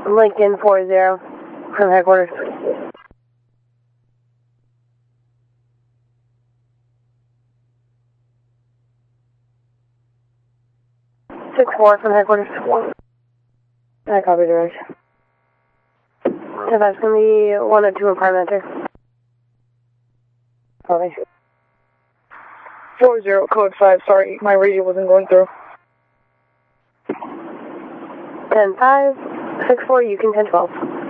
Lincoln 40 from headquarters. 6-4 from headquarters. I copy direct. So that's going to be 102 in Parliamentary. Copy. 40, code 5, sorry, my radio wasn't going through. 10-5, 6-4, you can 10-12.